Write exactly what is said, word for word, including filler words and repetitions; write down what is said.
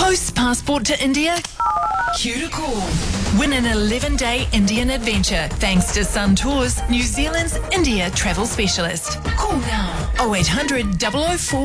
Post passport to India? Cue to call. Win an eleven-day Indian adventure thanks to Sun Tours, New Zealand's India travel specialist. Call now oh eight hundred, double oh four